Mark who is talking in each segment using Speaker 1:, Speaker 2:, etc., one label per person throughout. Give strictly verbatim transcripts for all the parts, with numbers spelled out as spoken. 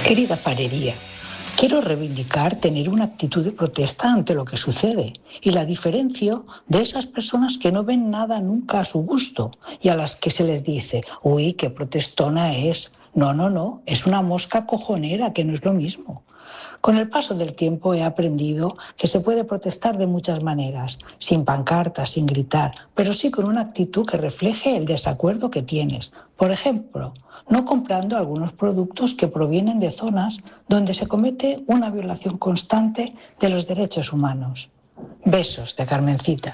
Speaker 1: Querida farería, quiero reivindicar tener una actitud de protesta ante lo que sucede y la diferencio de esas personas que no ven nada nunca a su gusto y a las que se les dice, uy, qué protestona es. No, no, no, es una mosca cojonera, que no es lo mismo. Con el paso del tiempo he aprendido que se puede protestar de muchas maneras, sin pancartas, sin gritar, pero sí con una actitud que refleje el desacuerdo que tienes. Por ejemplo, no comprando algunos productos que provienen de zonas donde se comete una violación constante de los derechos humanos. Besos de Carmencita.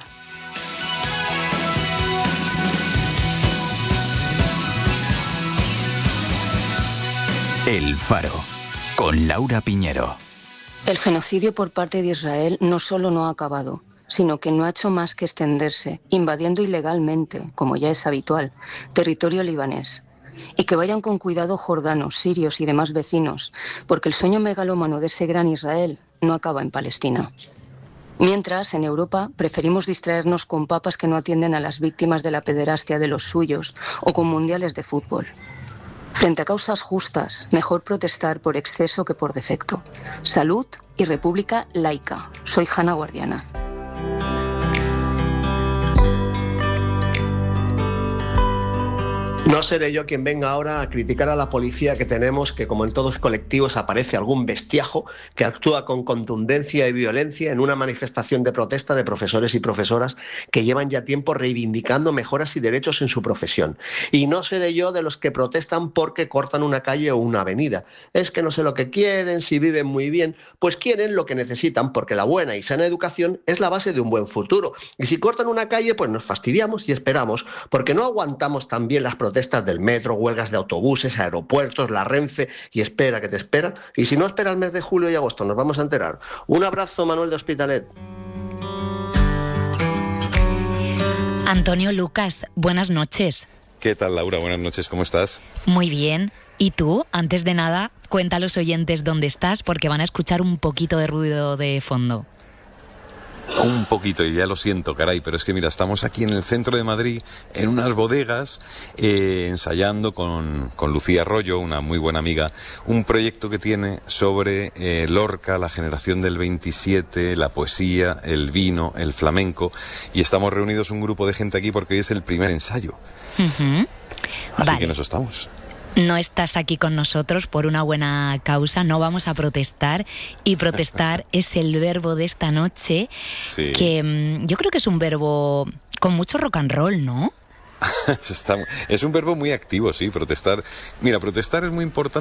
Speaker 2: El Faro, con Laura Piñero.
Speaker 3: El genocidio por parte de Israel no solo no ha acabado, sino que no ha hecho más que extenderse, invadiendo ilegalmente, como ya es habitual, territorio libanés. Y que vayan con cuidado jordanos, sirios y demás vecinos, porque el sueño megalómano de ese gran Israel no acaba en Palestina. Mientras, en Europa, preferimos distraernos con papas que no atienden a las víctimas de la pederastia de los suyos o con mundiales de fútbol. Frente a causas justas, mejor protestar por exceso que por defecto. Salud y república laica. Soy Hanna Guardiana.
Speaker 4: No seré yo quien venga ahora a criticar a la policía que tenemos, que como en todos los colectivos aparece algún bestiajo que actúa con contundencia y violencia en una manifestación de protesta de profesores y profesoras que llevan ya tiempo reivindicando mejoras y derechos en su profesión. Y no seré yo de los que protestan porque cortan una calle o una avenida. Es que no sé lo que quieren, si viven muy bien, pues quieren lo que necesitan, porque la buena y sana educación es la base de un buen futuro. Y si cortan una calle, pues nos fastidiamos y esperamos, porque no aguantamos también las protestas del metro, huelgas de autobuses, aeropuertos, la Renfe y espera que te espera. Y si no espera el mes de julio y agosto, nos vamos a enterar. Un abrazo, Manuel de Hospitalet.
Speaker 5: Antonio Lucas, buenas noches.
Speaker 6: ¿Qué tal, Laura? Buenas noches, ¿cómo estás?
Speaker 5: Muy bien. ¿Y tú? Antes de nada, cuenta a los oyentes dónde estás, porque van a escuchar un poquito de ruido de fondo.
Speaker 6: Un poquito, y ya lo siento, caray, pero es que mira, estamos aquí en el centro de Madrid, en unas bodegas, eh, ensayando con, con Lucía Arroyo, una muy buena amiga, un proyecto que tiene sobre eh, Lorca, la generación del veintisiete, la poesía, el vino, el flamenco, y estamos reunidos un grupo de gente aquí porque hoy es el primer ensayo.
Speaker 5: Uh-huh.
Speaker 6: Así
Speaker 5: Vale.
Speaker 6: que en eso estamos.
Speaker 5: No estás aquí con nosotros por una buena causa, no vamos a protestar, y protestar es el verbo de esta noche,
Speaker 6: Sí.
Speaker 5: que mmm, yo creo que es un verbo con mucho rock and roll, ¿no?
Speaker 6: Está, es un verbo muy activo, sí, protestar. Mira, protestar es muy importante.